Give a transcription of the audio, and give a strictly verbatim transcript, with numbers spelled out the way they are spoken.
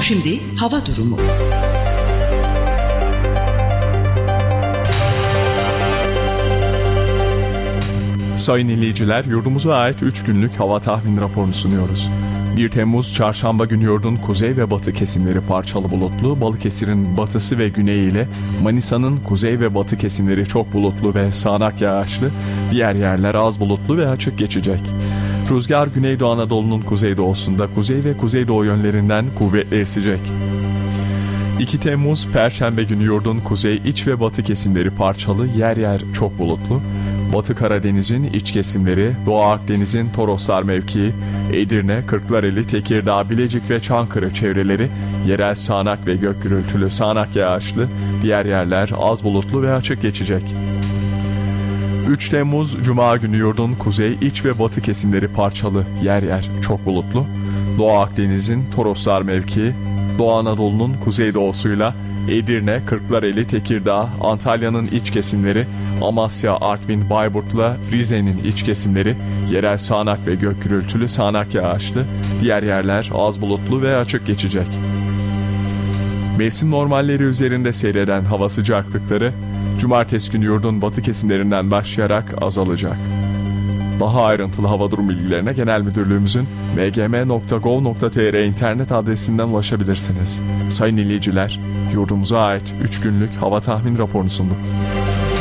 Şimdi hava durumu. Sayın dinleyiciler, yurdumuza ait üç günlük hava tahmin raporunu sunuyoruz. bir Temmuz Çarşamba günü yurdun kuzey ve batı kesimleri parçalı bulutlu, Balıkesir'in batısı ve güneyi ile Manisa'nın kuzey ve batı kesimleri çok bulutlu ve sağanak yağışlı, diğer yerler az bulutlu ve açık geçecek. Rüzgar Güneydoğu Anadolu'nun kuzeydoğusunda kuzey ve kuzeydoğu yönlerinden kuvvetli esecek. iki Temmuz Perşembe günü yurdun kuzey, iç ve batı kesimleri parçalı, yer yer çok bulutlu. Batı Karadeniz'in iç kesimleri, Doğu Akdeniz'in Toroslar mevkii, Edirne, Kırklareli, Tekirdağ, Bilecik ve Çankırı çevreleri yerel sağanak ve gök gürültülü sağanak yağışlı, diğer yerler az bulutlu ve açık geçecek. üç Temmuz Cuma günü yurdun kuzey, iç ve batı kesimleri parçalı, yer yer çok bulutlu. Doğu Akdeniz'in Toroslar mevkii, Doğu Anadolu'nun kuzeydoğusuyla Edirne, Kırklareli, Tekirdağ, Antalya'nın iç kesimleri, Amasya, Artvin, Bayburt'la Rize'nin iç kesimleri yerel sağanak ve gök gürültülü sağanak yağışlı, diğer yerler az bulutlu ve açık geçecek. Mevsim normalleri üzerinde seyreden hava sıcaklıkları Cumartesi günü yurdun batı kesimlerinden başlayarak azalacak. Daha ayrıntılı hava durum bilgilerine Genel Müdürlüğümüzün m g m nokta gov nokta t r internet adresinden ulaşabilirsiniz. Sayın dinleyiciler, yurdumuza ait üç günlük hava tahmin raporunu sunduk.